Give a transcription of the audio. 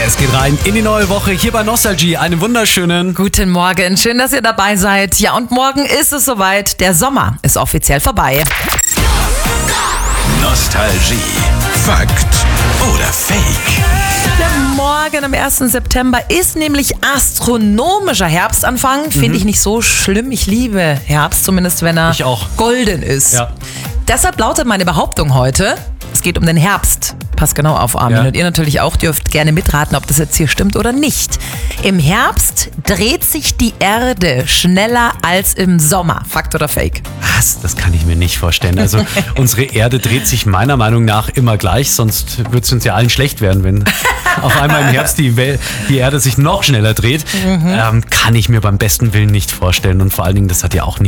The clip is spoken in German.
Es geht rein in die neue Woche hier bei Nostalgie. Einen wunderschönen Guten Morgen, schön, dass ihr dabei seid. Ja, und morgen ist es soweit. Der Sommer ist offiziell vorbei. Nostalgie. Fakt oder Fake? Der Morgen am 1. September ist nämlich astronomischer Herbstanfang. Finde ich nicht so schlimm. Ich liebe Herbst, zumindest wenn er Ich auch. golden ist. Ja. Deshalb lautet meine Behauptung heute, es geht um den Herbst. Passt genau auf, Armin. Ja. Und ihr natürlich auch, dürft gerne mitraten, ob das jetzt hier stimmt oder nicht. Im Herbst dreht sich die Erde schneller als im Sommer. Fakt oder Fake? Was? Das kann ich mir nicht vorstellen. Also unsere Erde dreht sich meiner Meinung nach immer gleich, sonst würde es uns ja allen schlecht werden, wenn auf einmal im Herbst die Erde sich noch schneller dreht. Kann ich mir beim besten Willen nicht vorstellen. Und vor allen Dingen, das hat ja auch